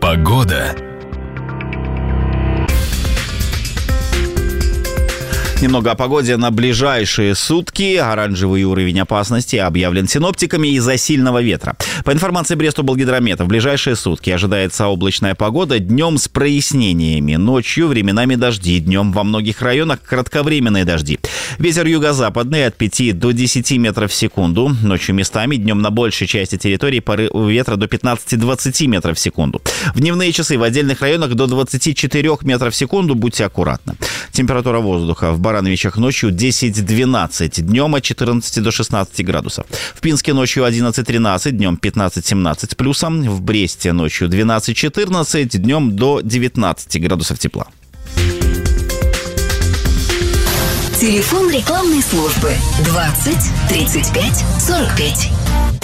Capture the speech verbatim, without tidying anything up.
Погода. Немного о погоде на ближайшие сутки. Оранжевый уровень опасности объявлен синоптиками из-за сильного ветра. По информации Брест-Облгидромета, в ближайшие сутки ожидается облачная погода. Днем с прояснениями, ночью временами дожди. Днем во многих районах кратковременные дожди. Ветер юго-западный от пяти до десяти метров в секунду. Ночью местами, днем на большей части территории порыв ветра до пятнадцати-двадцати метров в секунду. В дневные часы в отдельных районах до двадцати четырёх метров в секунду. Будьте аккуратны. Температура воздуха в Барановичах ночью десять-двенадцать, днем от четырнадцати до шестнадцати градусов. В Пинске ночью одиннадцать-тринадцать, днем пятнадцать-семнадцать плюсом. В Бресте ночью двенадцать-четырнадцать, днем до девятнадцати градусов тепла. Телефон рекламной службы двадцать тридцать пять сорок пять.